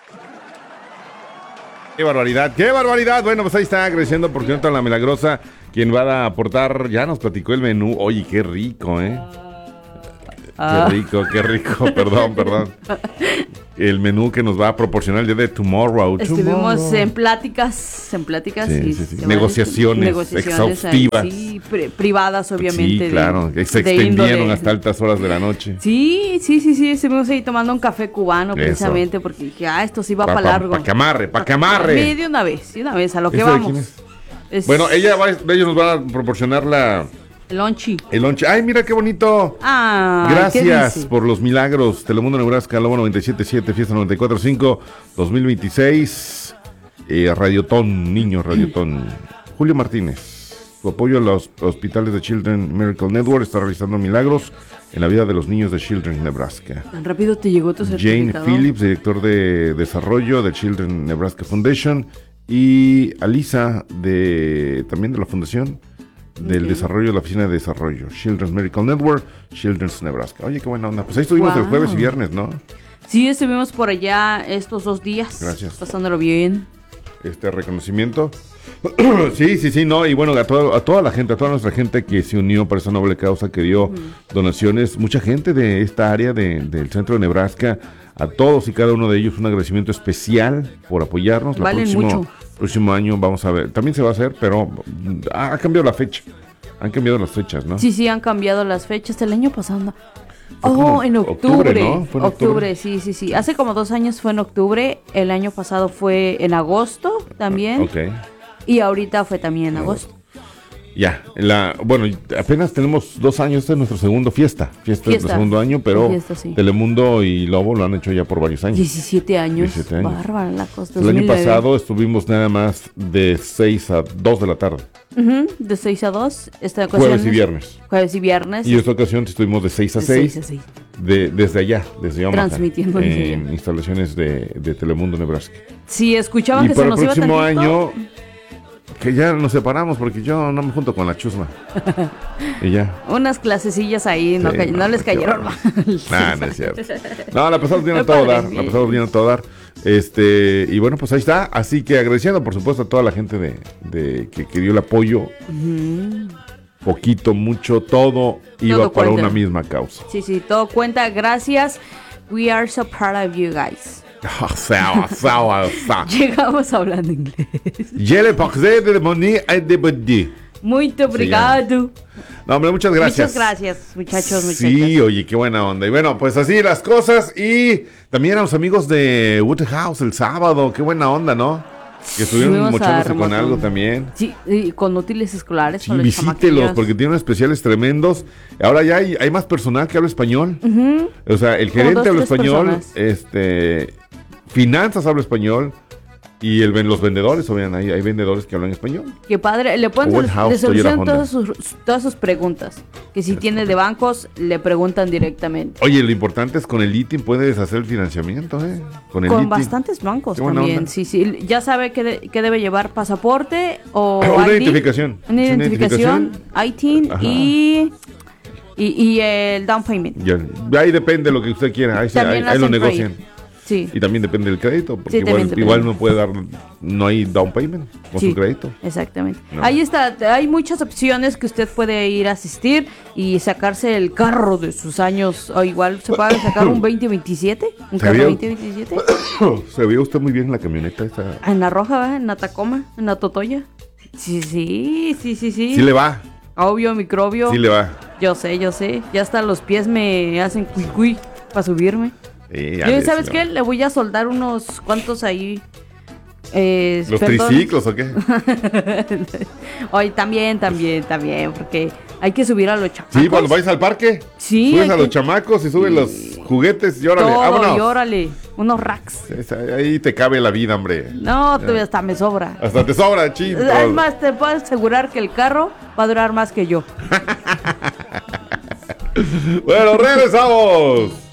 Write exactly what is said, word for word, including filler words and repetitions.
¡Qué barbaridad! ¡Qué barbaridad! Bueno, pues ahí está agradeciendo por cierto a la Milagrosa, quien va a aportar, ya nos platicó el menú. Oye, qué rico, ¿eh? Ah. Qué rico, qué rico, perdón, perdón. El menú que nos va a proporcionar el día de Tomorrow. Estuvimos tomorrow. en pláticas, en pláticas Sí, y sí, sí. se Negociaciones, negociaciones exhaustivas. ahí, sí, pri- privadas obviamente. Sí, claro, de- que se de extendieron índole. hasta altas horas de la noche. Sí, sí, sí, sí, estuvimos ahí tomando un café cubano Eso. precisamente porque dije, ah, esto sí va Pa- para pa- largo. pa' que amarre, pa' que amarre. Sí, de una vez, de una vez, a lo que ¿Esta de vamos. quién es? Es Bueno, ella va, ellos nos van a proporcionar la, el lonchi. el lunch. ¡Ay, mira qué bonito! Ah, ¿qué Gracias dice? por los milagros. Telemundo Nebraska, Lobo noventa y siete punto siete, Fiesta noventa y cuatro punto cinco, dos mil veintiséis. Eh, Radiotón, niños Radiotón. Julio Martínez, su apoyo a los hospitales de Children Miracle Network está realizando milagros en la vida de los niños de Children Nebraska. Tan rápido te llegó tu Jane certificado. Phillips, director de desarrollo de Children Nebraska Foundation, y Alisa, de, también de la fundación del Ok. desarrollo de la oficina de desarrollo, Children's Miracle Network, Children's Nebraska. Oye, qué buena onda. Pues ahí estuvimos el Wow. jueves y viernes, ¿no? Sí, estuvimos por allá estos dos días. Gracias. Pasándolo bien. Este reconocimiento. Sí, sí, sí, no, y bueno, a, todo- a toda la gente, a toda nuestra gente que se unió para esa noble causa, que dio donaciones, mucha gente de esta área de- del centro de Nebraska, a todos y cada uno de ellos un agradecimiento especial por apoyarnos. El Valen próximo, mucho. próximo año vamos a ver, también se va a hacer, pero mm, ha, ha cambiado la fecha, han cambiado las fechas, ¿no? Sí, sí, han cambiado las fechas. El año pasado. no. Fue Oh, como en octubre, octubre. ¿no? Fue en octubre, octubre. sí, sí, sí. Hace como dos años fue en octubre. El año pasado fue en agosto también. Ok. Y ahorita fue también en agosto. Ya, la, bueno, apenas tenemos dos años, este es nuestro segundo fiesta, fiesta, Fiesta. del segundo año, pero Fiesta, sí. Telemundo y Lobo lo han hecho ya por varios años. diecisiete años. diecisiete años. Bárbara la cosa. El año dos mil nueve. pasado estuvimos nada más de seis a dos de la tarde, Ujú, de seis a dos. Esta ocasión jueves y es- viernes. Jueves y viernes. Y esta ocasión estuvimos de seis a de seis, seis a seis. de, desde allá, desde Omaha, Transmitiendo desde en allá. instalaciones de, de Telemundo Nebraska. Si escuchaban Y que para se el nos iba próximo tantito, año, que ya nos separamos porque yo no me junto con la chusma. Y ya. unas clasecillas ahí no, Sí, ca- no, no les qué cayeron bárbaro. mal. Nah, no es cierto. No, la pasamos bien a Muy todo padre, dar, la bien. pasamos bien a todo dar. Este, y bueno, pues ahí está. Así que agradeciendo, por supuesto, a toda la gente de, de que, que dio el apoyo. Poquito, mucho, todo iba Todo para cuenta. una misma causa. Sí, sí, todo cuenta. Gracias. We are so proud of you guys. Sawa, sawa, sawa. Llegamos hablando inglés. Je le parle de money et de body. Muito obrigado. No, hombre, muchas gracias. Muchas gracias, muchachos, muchachas. Sí, oye, qué buena onda. Y bueno, pues así las cosas. Y también a los amigos de Woodhouse el sábado. Qué buena onda, ¿no? Que estuvieron Fuimos a mochándose con Hermoso. algo también. Sí, y con útiles escolares. Sí, con los visítelos chamaquillos. porque tienen especiales tremendos. Ahora ya hay, hay más personal que habla español. O sea, el Como gerente dos, habla tres español, personas. este, finanzas habla español y el, ven- los vendedores, obviamente, hay, hay vendedores que hablan español. Qué padre, le pueden Woodhouse, le solucionan Toyota, todas sus, todas sus preguntas. Que si tiene de bancos, le preguntan directamente. Oye, lo importante es con el I T I M puedes hacer el financiamiento, ¿eh? Con el I T I Con M. bastantes bancos Qué buena también. onda. Sí, sí. Ya sabe que, de- que debe llevar pasaporte o Una I D, identificación. Una Sí, una identificación, I T I N Ajá. y, y, y el down payment. Ya, ya ahí depende de lo que usted quiera, ahí, se- También ahí- ahí lo hacen negocian. trade. Sí. Y también depende del crédito, porque Sí, igual, también igual depende. no puede dar, no hay down payment con Sí, su crédito. exactamente. No. Ahí está, hay muchas opciones que usted puede ir a asistir y sacarse el carro de sus años, o igual se puede sacar un veinte veintisiete, un carro ¿Sabía? veinte veintisiete. Se veía usted muy bien en la camioneta esa. En la roja, ¿verdad? En la Tacoma, en la Totoya. Sí, sí, sí, sí, sí. Sí le va, Obvio, microbio. sí le va. Yo sé, yo sé. Ya hasta los pies me hacen cuy cuy para subirme. Sí, ya Yo, le- ¿sabes sí qué? le va. Le voy a soldar unos cuantos ahí. Eh, ¿Los perdón. triciclos o qué? Oye, también, también, también, porque hay que subir a los chamacos. Sí, cuando vais al parque, Sí, subes hay a que- los chamacos y subes los juguetes y órale, todo, vámonos. y órale, unos racks. Es- Ahí te cabe la vida, hombre. No, todavía hasta me sobra. Hasta te sobra, ching. Es más, te puedo asegurar que el carro va a durar más que yo. Bueno, regresamos.